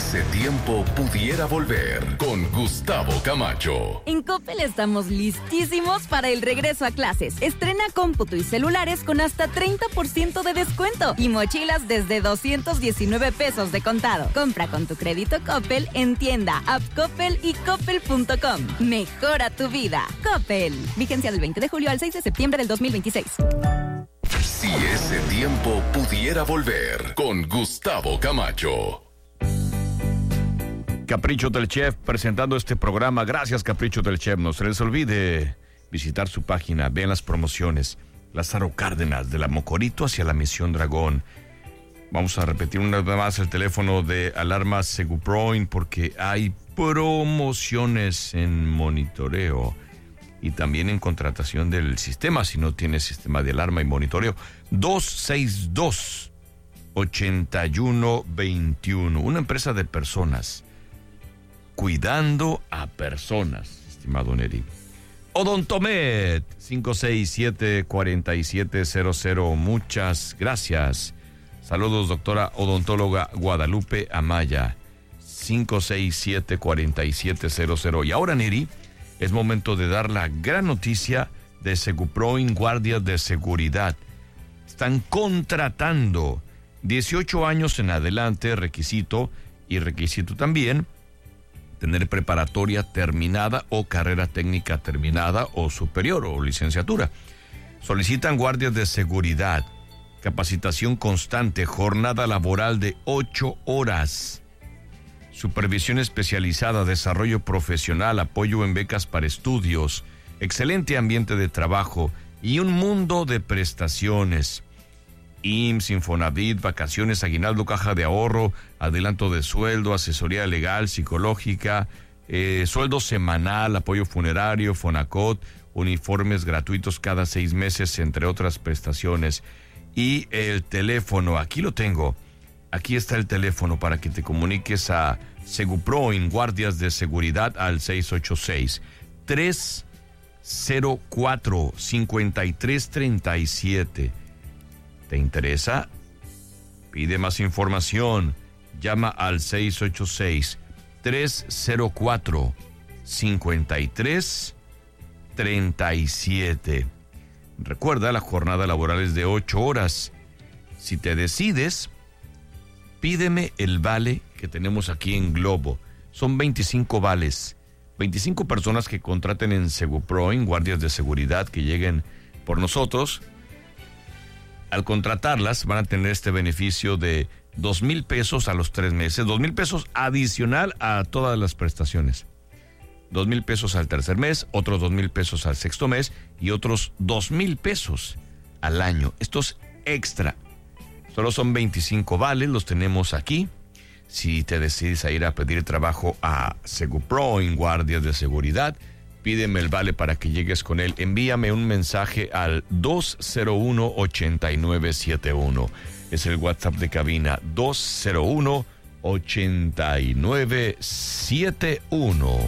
ese tiempo pudiera volver con Gustavo Camacho. En Coppel estamos listísimos para el regreso a clases. Estrena cómputo y celulares con hasta 30% de descuento y mochilas desde 219 pesos de contado. Compra con tu crédito Coppel en tienda, app Coppel y coppel.com. Mejora tu vida. Coppel. Vigencia del 20 de julio al 6 de septiembre del 2026. Si ese tiempo pudiera volver con Gustavo Camacho. Capricho del Chef presentando este programa. Gracias, Capricho del Chef. No se les olvide visitar su página. Vean las promociones. Lázaro Cárdenas, de la Mocorito hacia la Misión Dragón. Vamos a repetir una vez más el teléfono de alarma Seguproin porque hay promociones en monitoreo y también en contratación del sistema, si no tiene sistema de alarma y monitoreo. 262-8121. Una empresa de personas, cuidando a personas, estimado Neri. Odontomed, 567-4700. Muchas gracias. Saludos, doctora odontóloga Guadalupe Amaya, 567-4700. Y ahora, Neri, es momento de dar la gran noticia de Seguproin Guardias de Seguridad. Están contratando 18 años en adelante, requisito también, tener preparatoria terminada o carrera técnica terminada o superior o licenciatura. Solicitan guardias de seguridad, capacitación constante, jornada laboral de 8 horas. Supervisión especializada, desarrollo profesional, apoyo en becas para estudios, excelente ambiente de trabajo y un mundo de prestaciones. IMSS, Infonavit, vacaciones, aguinaldo, caja de ahorro, adelanto de sueldo, asesoría legal, psicológica, sueldo semanal, apoyo funerario, Fonacot, uniformes gratuitos cada 6 meses, entre otras prestaciones. Y el teléfono, aquí lo tengo. Aquí está el teléfono para que te comuniques a Seguproin Guardias de Seguridad al 686-304-5337. ¿Te interesa? Pide más información. Llama al 686-304-5337. Recuerda, la jornada laboral es de 8 horas. Si te decides, pídeme el vale que tenemos aquí en Globo. Son 25 vales. 25 personas que contraten en Seguproin, guardias de seguridad que lleguen por nosotros. Al contratarlas van a tener este beneficio de 2,000 pesos a los 3 meses. 2,000 pesos adicional a todas las prestaciones. 2,000 pesos al tercer mes, otros 2,000 pesos al sexto mes y otros 2,000 pesos al año. Esto es extra. Solo son 25 vales, los tenemos aquí. Si te decides a ir a pedir trabajo a Seguproin Guardias de Seguridad, pídeme el vale para que llegues con él. Envíame un mensaje al 201-8971. Es el WhatsApp de cabina, 201-8971.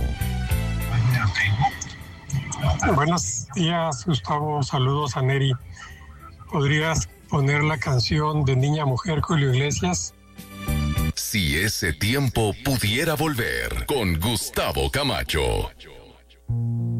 Buenos días, Gustavo. Saludos a Neri. ¿Podrías poner la canción de Niña Mujer, Julio Iglesias? Si ese tiempo pudiera volver con Gustavo Camacho.